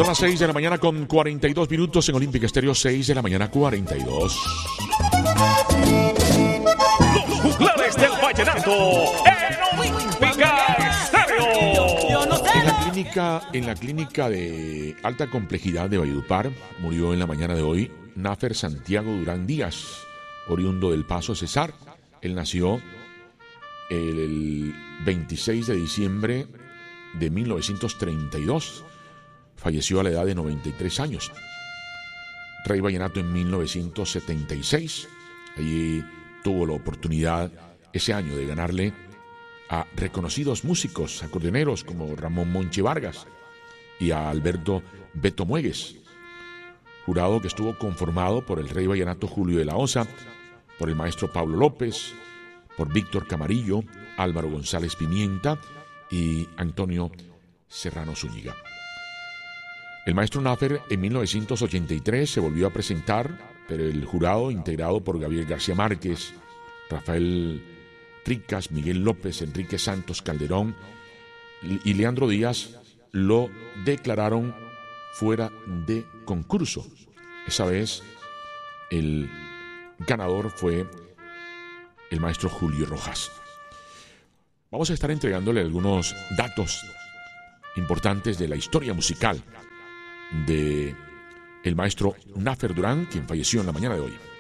Son las 6 de la mañana con 42 minutos en Olímpica Estéreo, 6 de la mañana 42. Los juglares del vallenato en Olímpica Estéreo. En la clínica de alta complejidad de Valledupar murió en la mañana de hoy Nafer Santiago Durán Díaz, oriundo del Paso Cesar. Él nació el 26 de diciembre de 1932. Falleció a la edad de 93 años. Rey Vallenato en 1976. Allí tuvo la oportunidad ese año de ganarle a reconocidos músicos, acordeoneros como Ramón Monche Vargas y a Alberto Beto Muegues. Jurado que estuvo conformado por el Rey Vallenato Julio de la Osa, por el maestro Pablo López, por Víctor Camarillo, Álvaro González Pimienta y Antonio Serrano Zúñiga. El maestro Nafer en 1983 se volvió a presentar, pero el jurado, integrado por Gabriel García Márquez, Rafael Tricas, Miguel López, Enrique Santos Calderón y Leandro Díaz, lo declararon fuera de concurso. Esa vez el ganador fue el maestro Julio Rojas. Vamos a estar entregándole algunos datos importantes de la historia musical de el maestro Nafer Durán, quien falleció en la mañana de hoy.